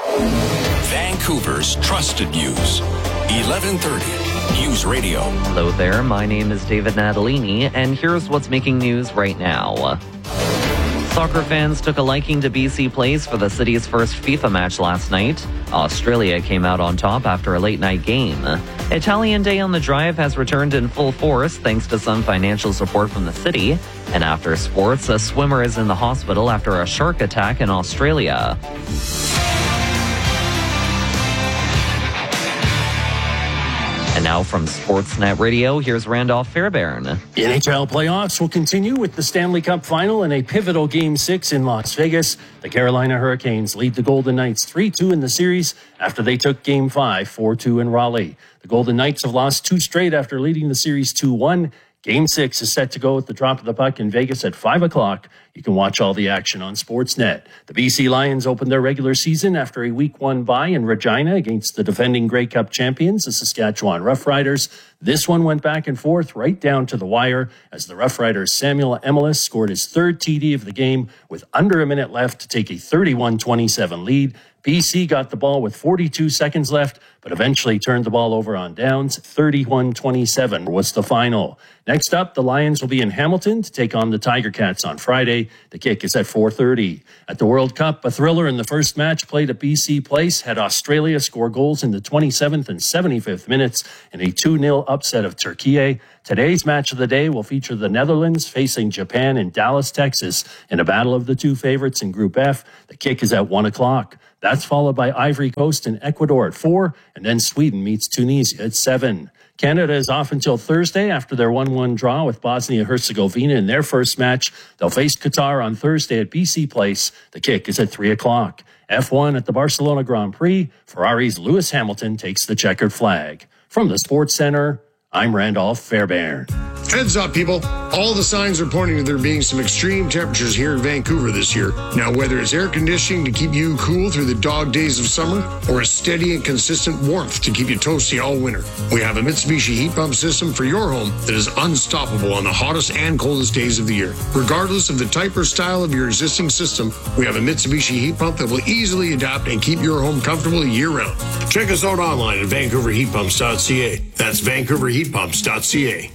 Vancouver's trusted news. eleven thirty News Radio. Hello there. My name is David Natalini, and here's what's making news right now. Soccer fans took a liking to B C Place for the city's first FIFA match last night. Australia came out on top after a late-night game. Italian Day on the Drive has returned in full force thanks to some financial support from the city. And after sports, a swimmer is in the hospital after a shark attack in Australia. And now Now from Sportsnet Radio, here's Randolph Fairbairn. The N H L playoffs will continue with the Stanley Cup Final and a pivotal Game six in Las Vegas. The Carolina Hurricanes lead the Golden Knights three two in the series after they took Game five four two in Raleigh. The Golden Knights have lost two straight after leading the series two one. Game six is set to go at the drop of the puck in Vegas at five o'clock. You can watch all the action on Sportsnet. The B C Lions opened their regular season after a week one bye in Regina against the defending Grey Cup champions, the Saskatchewan Roughriders. This one went back and forth right down to the wire as the Roughriders' Samuel Emelis scored his third T D of the game with under a minute left to take a thirty-one twenty-seven lead. B C got the ball with forty-two seconds left, but eventually turned the ball over on downs. thirty-one twenty-seven was the final. Next up, the Lions will be in Hamilton to take on the Tiger Cats on Friday. The kick is at four thirty. At the World Cup, a thriller in the first match played at B C Place had Australia score goals in the twenty-seventh and seventy-fifth minutes in a two nil upset of Turkey. Today's match of the day will feature the Netherlands facing Japan in Dallas, Texas, in a battle of the two favorites in Group F. The kick is at one o'clock. That's followed by Ivory Coast and Ecuador at four, and then Sweden meets Tunisia at seven. Canada is off until Thursday after their one one draw with Bosnia-Herzegovina in their first match. They'll face Qatar on Thursday at B C Place. The kick is at three o'clock. F one at the Barcelona Grand Prix. Ferrari's Lewis Hamilton takes the checkered flag. From the Sports Center, I'm Randolph Fairbairn. Heads up, people. All the signs are pointing to there being some extreme temperatures here in Vancouver this year. Now, whether it's air conditioning to keep you cool through the dog days of summer or a steady and consistent warmth to keep you toasty all winter, we have a Mitsubishi heat pump system for your home that is unstoppable on the hottest and coldest days of the year. Regardless of the type or style of your existing system, we have a Mitsubishi heat pump that will easily adapt and keep your home comfortable year-round. Check us out online at vancouver heat pumps dot c a. That's vancouver heat pumps dot c a.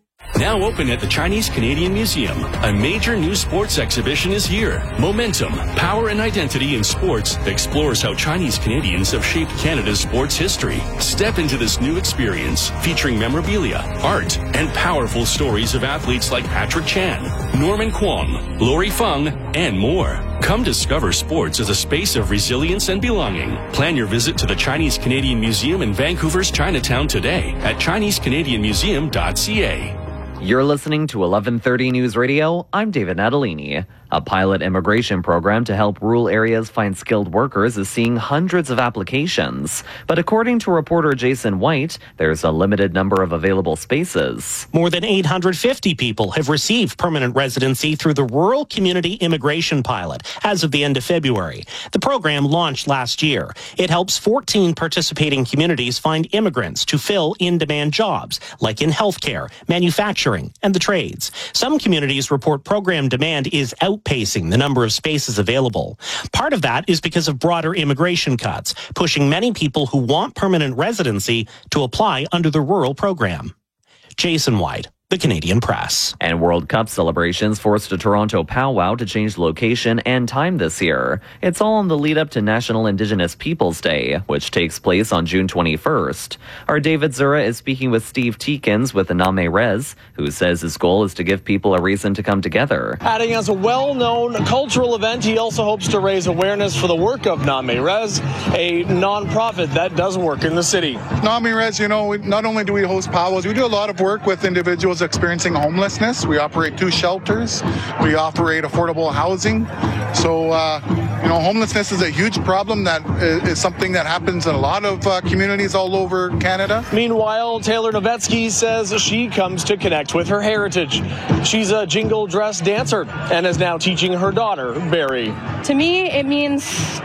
Now open at the Chinese Canadian Museum, a major new sports exhibition is here. Momentum, Power and Identity in Sports explores how Chinese Canadians have shaped Canada's sports history. Step into this new experience featuring memorabilia, art, and powerful stories of athletes like Patrick Chan, Norman Kwong, Lori Feng, and more. Come discover sports as a space of resilience and belonging. Plan your visit to the Chinese Canadian Museum in Vancouver's Chinatown today at chinese canadian museum dot c a. You're listening to eleven thirty News Radio. I'm David Natalini. A pilot immigration program to help rural areas find skilled workers is seeing hundreds of applications. But according to reporter Jason White, there's a limited number of available spaces. More than eight hundred fifty people have received permanent residency through the Rural Community Immigration Pilot as of the end of February. The program launched last year. It helps fourteen participating communities find immigrants to fill in-demand jobs, like in healthcare, manufacturing, and the trades. Some communities report program demand is out outpacing the number of spaces available. Part of that is because of broader immigration cuts, pushing many people who want permanent residency to apply under the rural program. Jason White, The Canadian Press. And World Cup celebrations forced a Toronto powwow to change location and time this year. It's all in the lead up to National Indigenous Peoples Day, which takes place on June twenty-first. Our David Zura is speaking with Steve Teekins with the Name Rez, who says his goal is to give people a reason to come together. Adding as a well-known cultural event, he also hopes to raise awareness for the work of Name Rez, a non-profit that does work in the city. Name Rez, you know, not only do we host powwows, we do a lot of work with individuals experiencing homelessness. We operate two shelters. We operate affordable housing. So, uh, you know, homelessness is a huge problem that is something that happens in a lot of uh, communities all over Canada. Meanwhile, Taylor Novetsky says she comes to connect with her heritage. She's a jingle dress dancer and is now teaching her daughter, Barry. To me, it means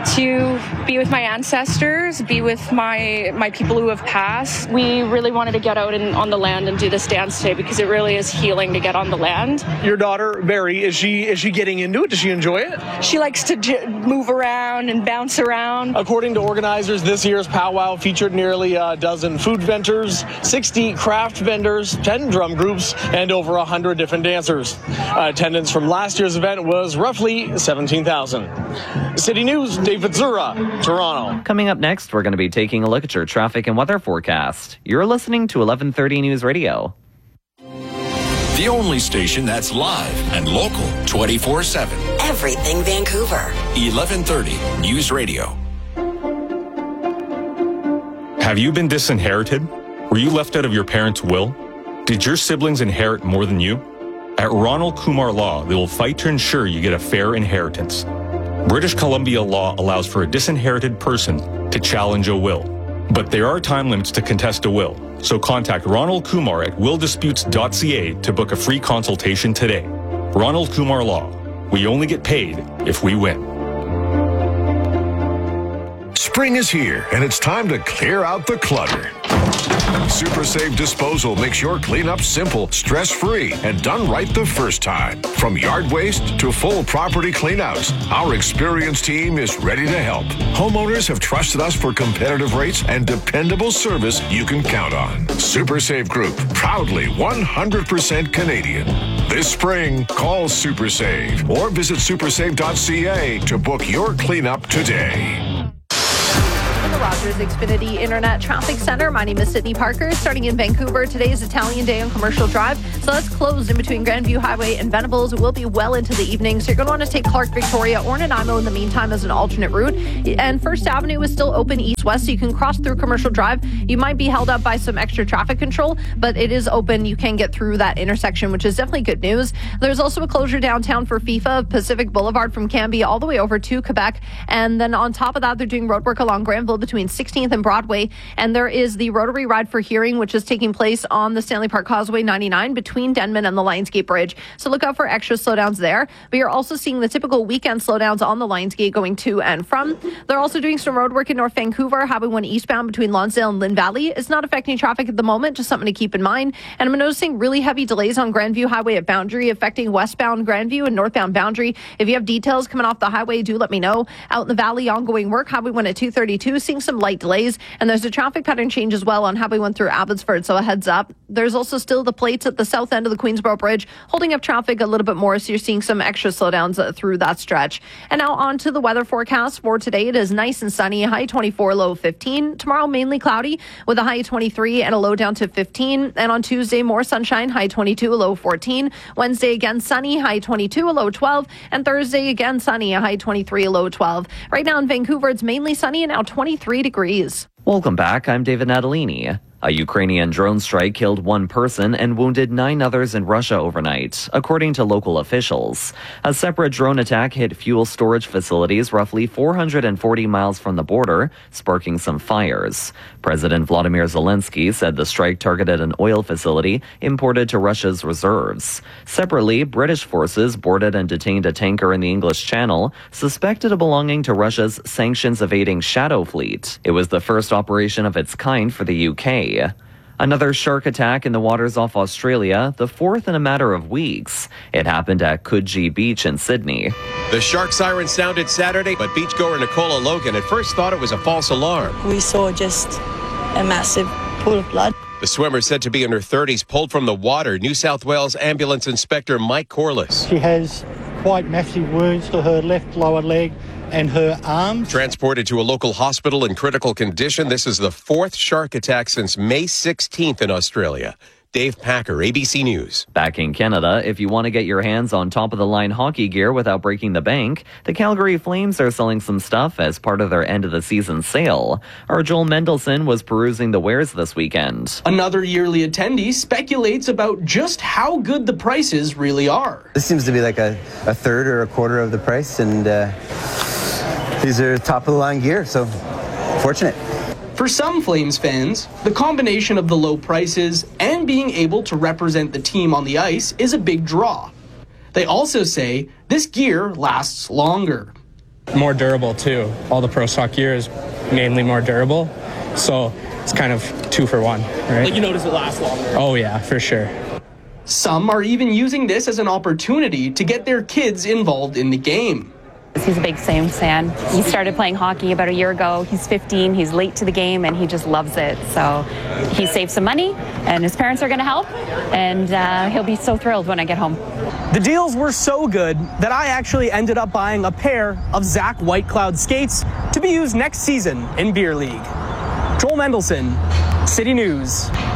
to be with my ancestors, be with my my people who have passed. We really wanted to get out and on the land and do this dance today because it really is healing to get on the land. Your daughter, Barry, is she is she getting into it? Does she enjoy it? She likes to j- move around and bounce around. According to organizers, this year's powwow featured nearly a dozen food vendors, sixty craft vendors, ten drum groups, and over one hundred different dancers. Uh, attendance from last year's event was roughly seventeen thousand. City News, David Zura, Toronto. Coming up next, we're going to be taking a look at your traffic and weather forecast. You're listening to eleven thirty News Radio. The only station that's live and local twenty-four seven. Everything Vancouver. eleven thirty News Radio. Have you been disinherited? Were you left out of your parents' will? Did your siblings inherit more than you? At Ronald Kumar Law, they will fight to ensure you get a fair inheritance. British Columbia law allows for a disinherited person to challenge a will. But there are time limits to contest a will, so contact Ronald Kumar at will disputes dot c a to book a free consultation today. Ronald Kumar Law. We only get paid if we win. Spring is here, and it's time to clear out the clutter. Super Save Disposal makes your cleanup simple, stress-free, and done right the first time. From yard waste to full property cleanouts, our experienced team is ready to help. Homeowners have trusted us for competitive rates and dependable service you can count on. Super Save Group, proudly one hundred percent Canadian. This spring, call Super Save or visit super save dot c a to book your cleanup today. The Rogers Xfinity Internet Traffic Center. My name is Sydney Parker. Starting in Vancouver, today is Italian Day on Commercial Drive, so that's closed in between Grandview Highway and Venables. It will be well into the evening, so you're going to want to take Clark, Victoria, or Nanaimo in the meantime as an alternate route. And First Avenue is still open east-west, so you can cross through Commercial Drive. You might be held up by some extra traffic control, but it is open. You can get through that intersection, which is definitely good news. There's also a closure downtown for FIFA, Pacific Boulevard from Cambie all the way over to Quebec. And then on top of that, they're doing roadwork along Granville between sixteenth and Broadway. And there is the Rotary Ride for Hearing, which is taking place on the Stanley Park Causeway ninety-nine between Denman and the Lionsgate Bridge. So look out for extra slowdowns there. But you're also seeing the typical weekend slowdowns on the Lionsgate going to and from. They're also doing some road work in North Vancouver, Highway one eastbound between Lonsdale and Lynn Valley. It's not affecting traffic at the moment, just something to keep in mind. And I'm noticing really heavy delays on Grandview Highway at Boundary, affecting westbound Grandview and northbound Boundary. If you have details coming off the highway, do let me know. Out in the valley, ongoing work, Highway one at two thirty-two, seeing some light delays. And there's a traffic pattern change as well on Highway one through Abbotsford, so a heads up. There's also still the plates at the south end of the Queensboro Bridge, holding up traffic a little bit more, so you're seeing some extra slowdowns uh, through that stretch. And now on to the weather forecast for today. It is nice and sunny, high twenty-four, low fifteen. Tomorrow, mainly cloudy with a high twenty-three and a low down to fifteen. And on Tuesday, more sunshine, high twenty-two, a low fourteen. Wednesday, again sunny, high twenty-two, a low twelve. And Thursday, again sunny, a high twenty-three, a low twelve. Right now in Vancouver, it's mainly sunny and now twenty-three degrees. Welcome back. I'm David Natalini. A Ukrainian drone strike killed one person and wounded nine others in Russia overnight, according to local officials. A separate drone attack hit fuel storage facilities roughly four hundred forty miles from the border, sparking some fires. President Vladimir Zelensky said the strike targeted an oil facility imported to Russia's reserves. Separately, British forces boarded and detained a tanker in the English Channel, suspected of belonging to Russia's sanctions-evading Shadow Fleet. It was the first operation of its kind for the U K. Another shark attack in the waters off Australia, the fourth in a matter of weeks. It happened at Coogee Beach in Sydney. The shark siren sounded Saturday, but beachgoer Nicola Logan at first thought it was a false alarm. We saw just a massive pool of blood. The swimmer, said to be in her thirties, pulled from the water. New South Wales Ambulance Inspector Mike Corliss. She has quite massive wounds to her left lower leg and her arms. Transported to a local hospital in critical condition. This is the fourth shark attack since May sixteenth in Australia. Dave Packer, A B C News. Back in Canada, if you want to get your hands on top-of-the-line hockey gear without breaking the bank, the Calgary Flames are selling some stuff as part of their end-of-the-season sale. Our Joel Mendelson was perusing the wares this weekend. Another yearly attendee speculates about just how good the prices really are. This seems to be like a, a third or a quarter of the price, and uh, these are top-of-the-line gear, so fortunate. For some Flames fans, the combination of the low prices and being able to represent the team on the ice is a big draw. They also say this gear lasts longer. More durable too. All the Pro Stock gear is mainly more durable, so it's kind of two for one, right? Like you notice it lasts longer. Oh yeah, for sure. Some are even using this as an opportunity to get their kids involved in the game. He's a big Flames fan. He started playing hockey about a year ago. He's fifteen. He's late to the game, and he just loves it. So he saved some money, and his parents are going to help, and uh, he'll be so thrilled when I get home. The deals were so good that I actually ended up buying a pair of Zach Whitecloud skates to be used next season in Beer League. Joel Mendelson, City News.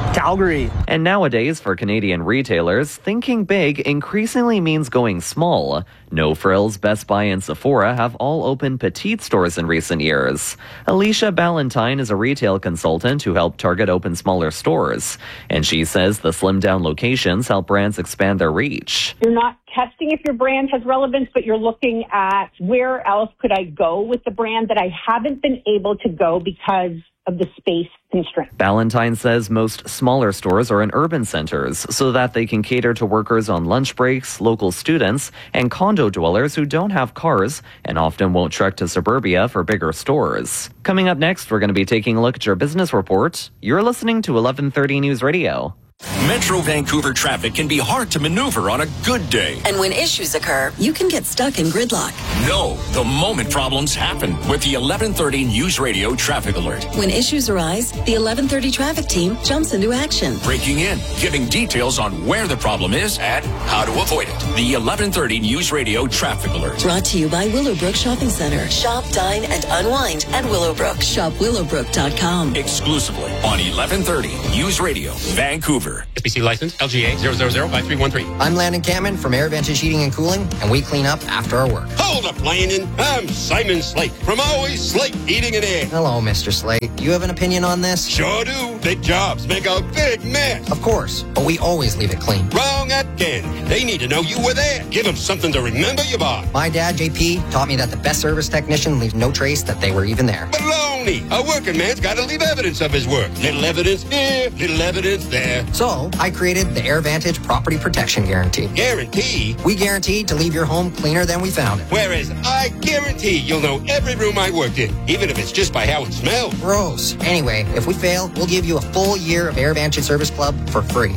Calgary. And nowadays, for Canadian retailers, thinking big increasingly means going small. No Frills, Best Buy, and Sephora have all opened petite stores in recent years. Alicia Ballantyne is a retail consultant who helped Target open smaller stores. And she says the slimmed-down locations help brands expand their reach. You're not testing if your brand has relevance, but you're looking at where else could I go with the brand that I haven't been able to go because of the space constraint. Ballantyne says most smaller stores are in urban centers so that they can cater to workers on lunch breaks, local students, and condo dwellers who don't have cars and often won't trek to suburbia for bigger stores. Coming up next, we're going to be taking a look at your business report. You're listening to eleven thirty News Radio. Metro Vancouver traffic can be hard to maneuver on a good day. And when issues occur, you can get stuck in gridlock. No, the moment problems happen with the eleven thirty News Radio traffic alert. When issues arise, the eleven thirty traffic team jumps into action. Breaking in, giving details on where the problem is and how to avoid it. The eleven thirty News Radio traffic alert. Brought to you by Willowbrook Shopping Center. Shop, dine, and unwind at Willowbrook. Shop willowbrook dot com. Exclusively on eleven thirty News Radio, Vancouver. S B C license, L G A zero zero zero five three one three. I'm Landon Cameron from AirVantage Heating and Cooling, and we clean up after our work. Hold up, Landon. I'm Simon Slate from Always Slate Heating and Air. Hello, Mister Slate. You have an opinion on this? Sure do. Big jobs make a big mess. Of course, but we always leave it clean. Wrong again. They need to know you were there. Give them something to remember you bought. My dad, J P, taught me that the best service technician leaves no trace that they were even there. Baloney. A working man's got to leave evidence of his work. Little evidence here, little evidence there. So, I created the AirVantage Property Protection Guarantee. Guarantee? We guarantee to leave your home cleaner than we found it. Whereas I guarantee you'll know every room I worked in, even if it's just by how it smells. Gross. Anyway, if we fail, we'll give you a full year of AirVantage Service Club for free.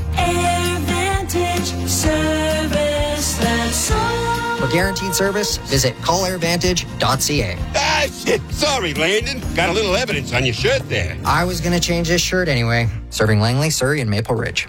AirVantage Service, that's all. For guaranteed service, visit call air vantage dot c a. Ah, shit. Sorry, Landon. Got a little evidence on your shirt there. I was going to change this shirt anyway. Serving Langley, Surrey, and Maple Ridge.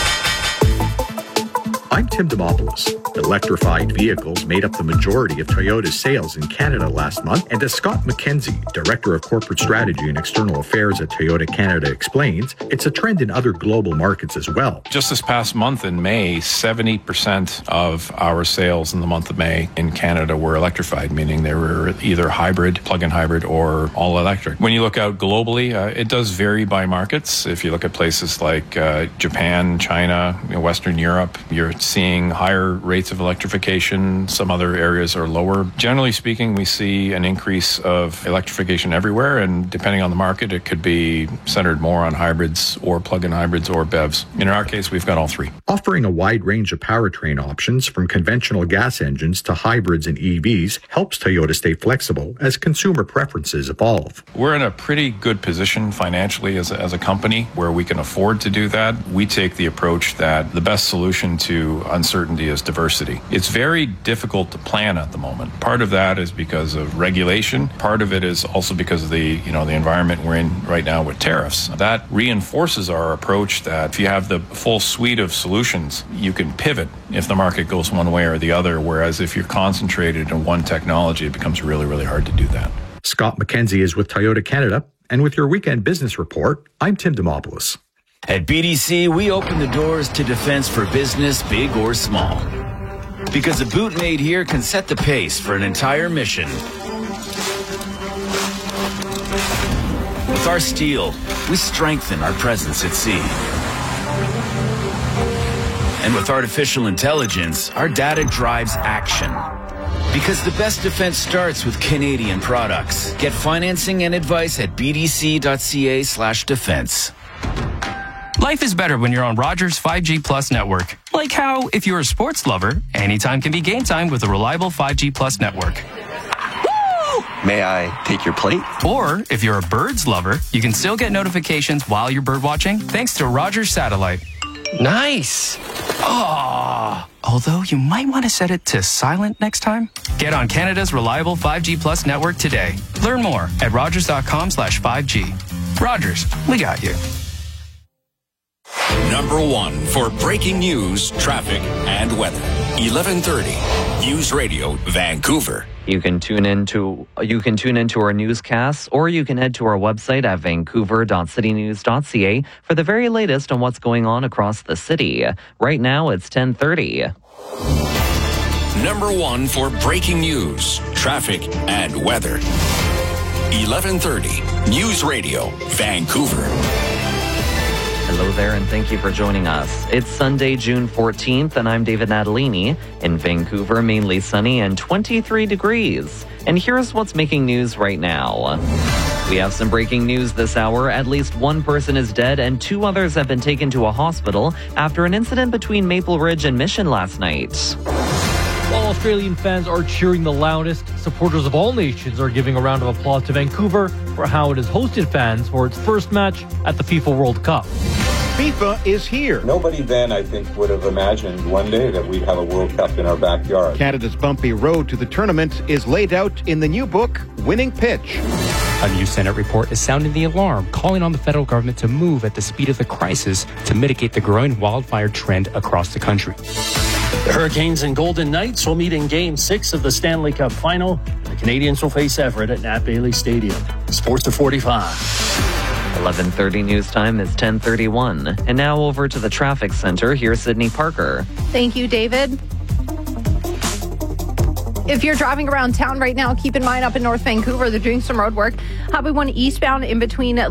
I'm Tim Demopoulos. Electrified vehicles made up the majority of Toyota's sales in Canada last month, and as Scott McKenzie, Director of Corporate Strategy and External Affairs at Toyota Canada, explains, it's a trend in other global markets as well. Just this past month in May, seventy percent of our sales in the month of May in Canada were electrified, meaning they were either hybrid, plug-in hybrid, or all electric. When you look out globally, uh, it does vary by markets. If you look at places like uh, Japan, China, you know, Western Europe, you're seeing higher rates of electrification. Some other areas are lower. Generally speaking, we see an increase of electrification everywhere, and depending on the market, it could be centered more on hybrids or plug-in hybrids or B E Vs. In our case, we've got all three. Offering a wide range of powertrain options from conventional gas engines to hybrids and E Vs helps Toyota stay flexible as consumer preferences evolve. We're in a pretty good position financially as a, as a company where we can afford to do that. We take the approach that the best solution to uncertainty is diversity. It's very difficult to plan at the moment. Part of that is because of regulation. Part of it is also because of the, you know, the environment we're in right now with tariffs. That reinforces our approach that if you have the full suite of solutions, you can pivot if the market goes one way or the other, whereas if you're concentrated in one technology, it becomes really, really hard to do that. Scott McKenzie is with Toyota Canada, and with your weekend business report, I'm Tim Demopoulos. At B D C, we open the doors to defense for business, big or small. Because a boot made here can set the pace for an entire mission. With our steel, we strengthen our presence at sea. And with artificial intelligence, our data drives action. Because the best defense starts with Canadian products. Get financing and advice at b d c dot c a slash defense. Life is better when you're on Rogers five G Plus network. Like how, if you're a sports lover, anytime can be game time with a reliable five G Plus network. Woo! May I take your plate? Or, if you're a birds lover, you can still get notifications while you're bird watching thanks to Rogers Satellite. Nice! Oh, although you might want to set it to silent next time. Get on Canada's reliable five G Plus network today. Learn more at rogers dot com slash five G. Rogers, we got you. Number one for breaking news, traffic, and weather. eleven thirty News Radio, Vancouver. You can tune into you can tune into our newscasts, or you can head to our website at vancouver dot city news dot c a for the very latest on what's going on across the city. Right now, it's ten thirty. Number one for breaking news, traffic, and weather. eleven thirty News Radio, Vancouver. Hello there, and thank you for joining us. It's Sunday, June fourteenth, and I'm David Natalini. In Vancouver, mainly sunny and twenty-three degrees. And here's what's making news right now. We have some breaking news this hour. At least one person is dead and two others have been taken to a hospital after an incident between Maple Ridge and Mission last night. While Australian fans are cheering the loudest, supporters of all nations are giving a round of applause to Vancouver for how it has hosted fans for its first match at the FIFA World Cup. FIFA is here. Nobody then, I think, would have imagined one day that we'd have a World Cup in our backyard. Canada's bumpy road to the tournament is laid out in the new book, Winning Pitch. A new Senate report is sounding the alarm, calling on the federal government to move at the speed of the crisis to mitigate the growing wildfire trend across the country. The Hurricanes and Golden Knights will meet in Game six of the Stanley Cup Final. The Canadians will face Everett at Nat Bailey Stadium. Sports to forty-five. eleven thirty news time is ten thirty-one. And now over to the traffic center. Here's Sydney Parker. Thank you, David. If you're driving around town right now, keep in mind up in North Vancouver, they're doing some road work. Highway one eastbound in between